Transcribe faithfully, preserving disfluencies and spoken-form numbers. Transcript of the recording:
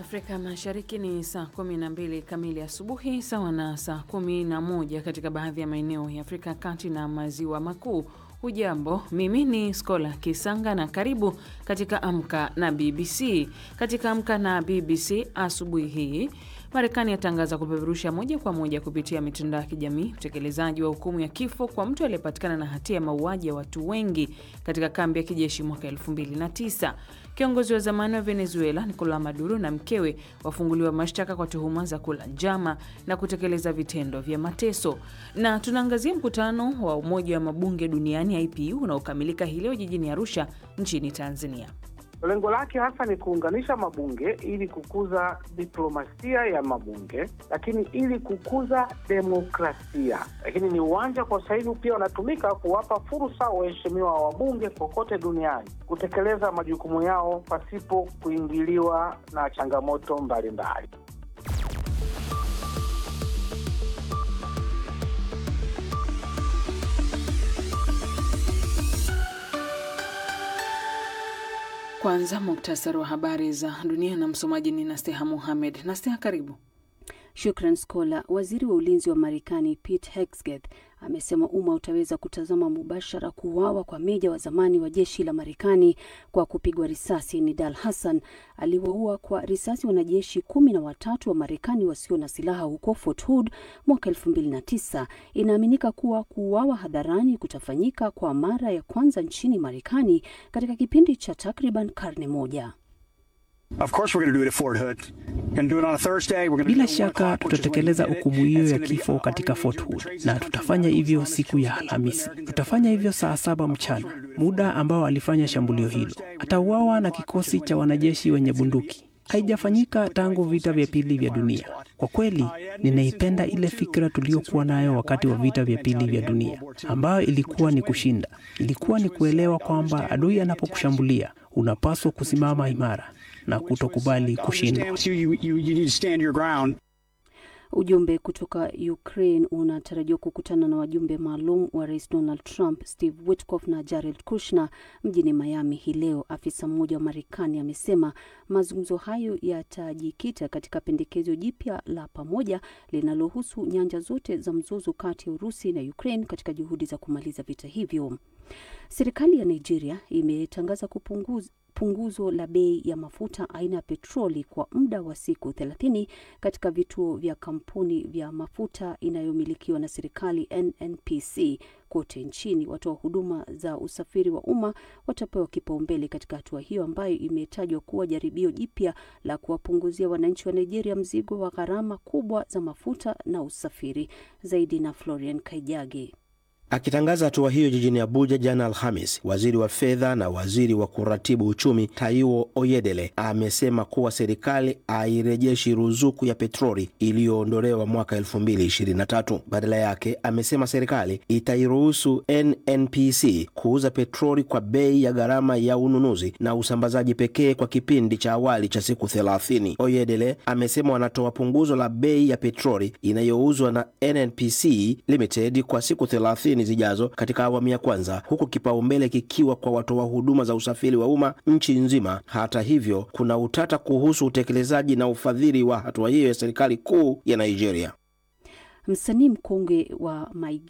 Afrika Mashariki ni saa kumi na mbili kamili asubuhi, sawa na saa kumi na moja katika baadhi ya maeneo ya Afrika Kati na Maziwa Makuu. Hujambo, mimi ni Skola Kisanga na karibu katika Amka na B B C. Katika Amka na B B C asubuhi hii, Marekani yatangaza kupeperusha moja kwa moja kupitia mitandao ya kijamii utekelezaji wa hukumu ya kifo kwa mtu aliyepatikana na hatia ya mauaji ya watu wengi katika kambi ya kijeshi mwaka elfu mbili na tisa. Kiongozi wa zamani wa Venezuela Nicolas Maduro na mkewe wafunguliwa mashtaka kwa tuhuma za kula njama na kutekeleza vitendo vya mateso. Na tunaangazia mkutano wa Umoja wa Mabunge Duniani I P U unaokamilika hii leo jijini Arusha nchini Tanzania. Lengo lake hasa ni kuunganisha mabunge ili kukuza diplomasia ya mabunge, lakini ili kukuza demokrasia. Lakini ni uwanja kwa sasa hivi pia unatumika kuwapa fursa waheshimiwa wa wabunge kokote duniani kutekeleza majukumu yao pasipo kuingiliwa na changamoto mbalimbali. Kwanza muktasari wa habari za dunia na msomaji ni Nasteha Mohamed. Nasteha, karibu. Shukran Skola. Waziri wa ulinzi wa Marekani Pete Hegseth amesema umma utaweza kutazama mubashara kuuawa kwa meja wa zamani wa jeshi la Marekani kwa kupigwa risasi. Nidal Hassan aliwaua kwa risasi wanajeshi kumi na watatu wa Marekani wasio na silaha huko Fort Hood mwaka elfu mbili na tisa. Inaaminika kuwa kuuawa hadharani kutafanyika kwa mara ya kwanza nchini Marekani katika kipindi cha takriban karne moja. Of course we're going to do it at Fort Hood. Going to do it on a Thursday. We're going to Bila shaka tutatekeleza hukumu hiyo ya kifo katika Fort Hood na tutafanya hivyo siku ya Alhamisi. Tutafanya hivyo saa saba mchana, muda ambao alifanya shambulio hilo. Atauawa na kikosi cha wanajeshi wenye bunduki. Haijafanyika tangu vita vya pili vya dunia. Kwa kweli, ninaipenda ile fikra tuliyokuwa nayo wakati wa vita vya pili vya dunia, ambayo ilikuwa ni kushinda. Ilikuwa ni kuelewa kwamba adui anapokushambulia, unapaswa kusimama imara na kutokubali kushindwa. Ujumbe kutoka Ukraine unatarajiwa kukutana na wajumbe maalum wa Rais Donald Trump, Steve Witkoff na Jared Kushner mjini Miami hii leo. Afisa mmoja wa Marekani amesema mazungumzo hayo yatajikita katika pendekezo jipya la pamoja linalohusu nyanja zote za mzozo kati ya Urusi na Ukraine katika juhudi za kumaliza vita hivyo. Serikali ya Nigeria imetangaza kupunguza punguzo la bei ya mafuta aina ya petroli kwa muda wa siku thelathini katika vituo vya kampuni vya mafuta inayomilikiwa na serikali N N P C kote nchini. Watoa huduma za usafiri wa umma watapewa kipaumbele katika hatua hiyo ambayo imetajwa kuwa jaribio jipya la kuwapunguzia wananchi wa Nigeria mzigo wa gharama kubwa za mafuta na usafiri. Zaidi na Florian Kaijage. Akitangaza hatua hiyo jijini Abuja jana Alhamis, waziri wa fedha na waziri wa kuratibu uchumi Taiwo Oyedele amesema kuwa serikali hairejeshi ruzuku ya petroli iliyoondolewa mwaka elfu mbili ishirini na tatu. Badala yake, amesema serikali itairuhusu N N P C kuuza petroli kwa bei ya gharama ya ununuzi na usambazaji pekee kwa kipindi cha awali cha siku thelathini. Oyedele amesema wanatoa punguzo la bei ya petroli inayouzwa na N N P C Limited kwa siku thelathini zijazo katika awamu ya kwanza, huku kipaumbele kikiwa kwa watoa huduma za usafiri wa umma nchi nzima. Hata hivyo, kuna utata kuhusu utekelezaji na ufadhili wa hatua hiyo ya serikali kuu ya Nigeria. Msanii mkongwe wa